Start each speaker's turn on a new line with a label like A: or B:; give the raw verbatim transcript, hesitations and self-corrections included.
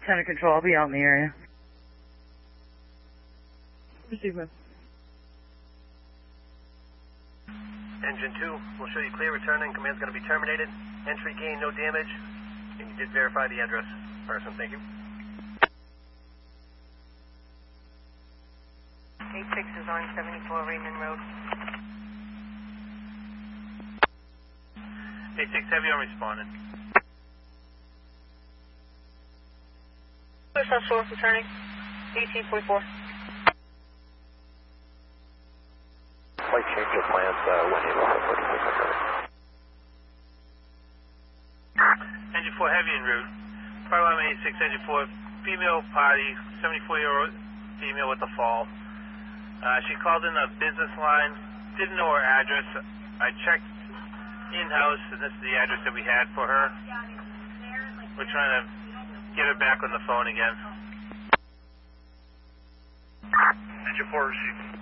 A: Center Control, I'll be out in the area. Receive, ma'am.
B: Engine two, we'll show you clear returning. Command's going to be terminated. Entry gain, no damage. And you did verify the address. Person, thank you.
C: eight six is on seventy-four Raymond Road.
B: eight six, heavy on responding.
C: South Shore returning. eighteen forty-four.
B: Flight change of plans, uh, one eight one forty-six. Engine four, heavy en route. Fire eight six, engine four, female party, seventy-four year old female with a fall. Uh, she called in a business line, didn't know her address. I checked in-house, and this is the address that we had for her. We're trying to get her back on the phone again. Engine four, receive.